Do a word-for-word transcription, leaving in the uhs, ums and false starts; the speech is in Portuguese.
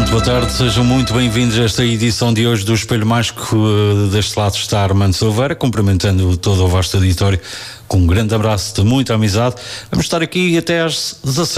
Muito boa tarde, sejam muito bem-vindos a esta edição de hoje do Espelho Mágico. Deste lado está Armando Silveira, cumprimentando todo o vasto auditório com um grande abraço de muita amizade. Vamos estar aqui até às dezasseis.